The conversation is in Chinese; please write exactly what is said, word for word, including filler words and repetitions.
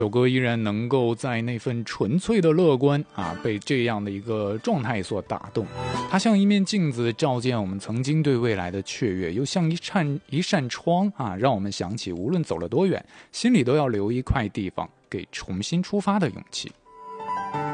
首歌依然能够在那份纯粹的乐观啊，被这样的一个状态所打动。它像一面镜子，照见我们曾经对未来的雀跃，又像一扇一扇窗啊，让我们想起无论走了多远，心里都要留一块地方给重新出发的勇气。